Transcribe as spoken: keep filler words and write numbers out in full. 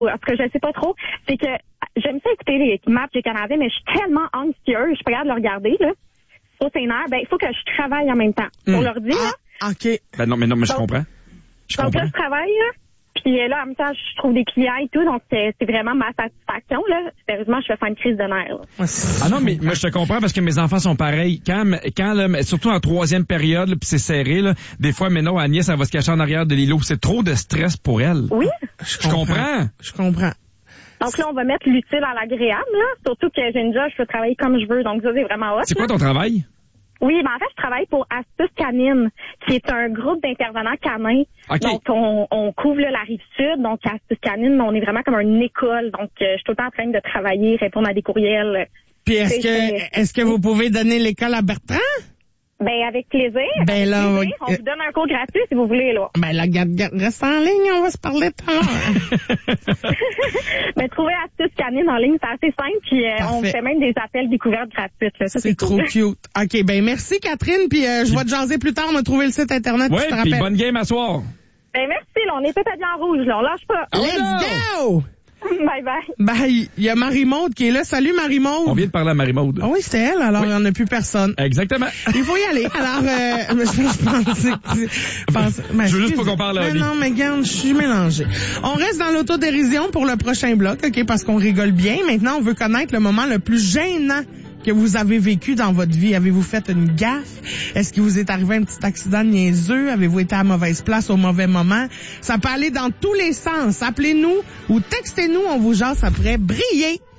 ou en tout cas, je sais pas trop, c'est que j'aime ça écouter les matchs du Canadien, mais je suis tellement anxieuse, je suis pas capable de le regarder, là. Au sénère, ben, il faut que je travaille en même temps. Mm. On leur dit, là. Ah, OK. Ben non, mais non, mais je Donc, comprends. Je donc comprends. là, je travaille, là. Puis là, en même temps, je trouve des clients et tout, donc c'est, c'est vraiment ma satisfaction, là. Sérieusement, je vais faire une crise de nerfs, là. Ah non, mais moi, je te comprends parce que mes enfants sont pareils. Quand, quand là, surtout en troisième période, là, puis c'est serré, là, des fois, mais non, Agnès, elle va se cacher en arrière de l'îlot. C'est trop de stress pour elle. Oui. Je Je comprends. Je comprends. Donc là, on va mettre l'utile à l'agréable, là. Surtout que j'ai une job, je peux travailler comme je veux, donc ça, c'est vraiment hot. C'est quoi là. ton travail? Oui, ben en fait, je travaille pour Astuce Canine, qui est un groupe d'intervenants canins. OK. Donc, on, on couvre là, la Rive-Sud. Donc, Astuce Canine, on est vraiment comme une école. Donc, euh, je suis tout le temps en train de travailler, répondre à des courriels. Puis est-ce C'est- que est-ce que vous pouvez donner l'école à Bertrand? Ben, avec plaisir. Ben avec là, plaisir. On euh, vous donne un cours gratuit si vous voulez, là. Ben là, garde, garde, reste en ligne, on va se parler tout à l'heure. Mais trouver Astuce Canine en ligne, c'est assez simple. Puis, euh, on Parfait. fait même des appels découvertes gratuites. Là. Ça, C'est c'est trop cool. cute. OK, ben merci Catherine, puis euh, je vais te jaser plus tard, on a trouvé le site internet, Ouais, tu te puis rappelles. bonne game à soir. Ben, merci, là. On est peut-être en rouge, là. On lâche pas. Ah ouais, Let's non! go! Bye bye. Ben, il y a Marie-Maude qui est là. Salut Marie-Maude. On vient de parler à Marie-Maude. Ah oui, c'est elle, alors Oui. il n'y en a plus personne. Exactement. Il faut y aller. Alors, euh, je, je pensais que... Je, pensais- ben, Je veux juste excuse- pas qu'on parle à Mais Oli. Non, mais regarde, je suis mélangée. On reste dans l'autodérision pour le prochain bloc, OK, parce qu'on rigole bien. Maintenant, on veut connaître le moment le plus gênant que vous avez vécu dans votre vie. Avez-vous fait une gaffe? Est-ce qu'il vous est arrivé un petit accident niaiseux? Avez-vous été à mauvaise place au mauvais moment? Ça peut aller dans tous les sens. Appelez-nous ou textez-nous, on vous jase, ça pourrait briller.